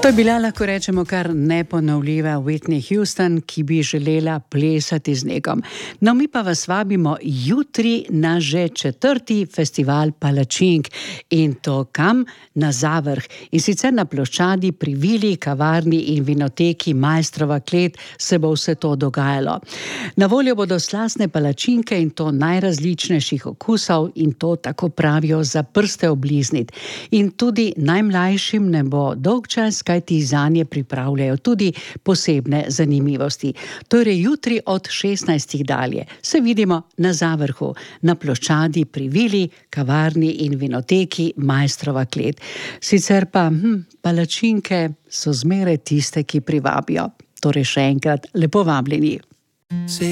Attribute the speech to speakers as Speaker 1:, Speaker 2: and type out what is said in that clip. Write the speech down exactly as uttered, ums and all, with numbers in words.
Speaker 1: To je bila, lahko rečemo, kar neponovljiva Whitney Houston, ki bi želela plesati z negom. No, mi pa vas vabimo jutri na že četrti festival palačink. In to kam? Na Zavrh. In sicer na ploščadi pri vili, kavarni in vinoteki Maistrova klet se bo vse to dogajalo. Na voljo bodo slastne palačinke in to najrazličnejših okusov in to tako pravijo za prste oblizniti. In tudi najmlajšim ne bo dolgčas, kajti zanje pripravljajo tudi posebne zanimivosti. Torej jutri od šestnajstih dalje se vidimo na Zavrhu, na ploščadi pri vili, kavarni in vinoteki Maistrova klet. Sicer pa hm, palačinke so zmeraj tiste, ki privabijo. Torej še enkrat lepo vabljeni.